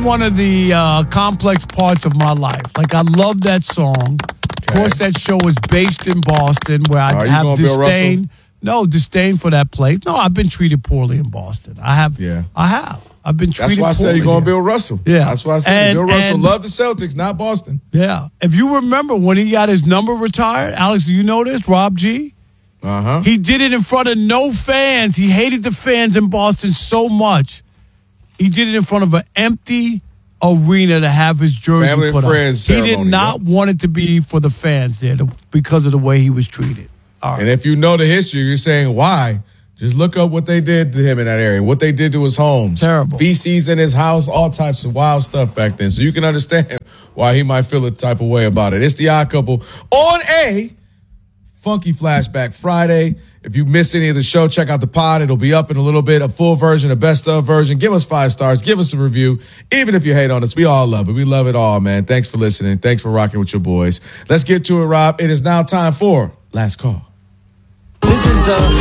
one of the complex parts of my life. Like, I love that song. Of course, that show is based in Boston, where I have disdain. No, disdain for that place. No, I've been treated poorly in Boston. I have. Yeah. I have. I've been treated poorly. That's why I said you're going to Bill Russell. Yeah. That's why I said Bill Russell loved the Celtics, not Boston. Yeah. If you remember when he got his number retired, Alex, do you know this? Rob G? Uh-huh. He did it in front of no fans. He hated the fans in Boston so much. He did it in front of an empty arena to have his jersey Family put and friends up. He did ceremony, not want it to be for the fans there because of the way he was treated. All right. And if you know the history, you're saying why? Just look up what they did to him in that area, what they did to his homes. Terrible. Feces in his house, all types of wild stuff back then. So you can understand why he might feel a type of way about it. It's the Odd Couple on a Funky Flashback Friday. If you missed any of the show, check out the pod. It'll be up in a little bit, a full version, a best of version. Give us 5 stars. Give us a review. Even if you hate on us, we all love it. We love it all, man. Thanks for listening. Thanks for rocking with your boys. Let's get to it, Rob. It is now time for Last Call. This is the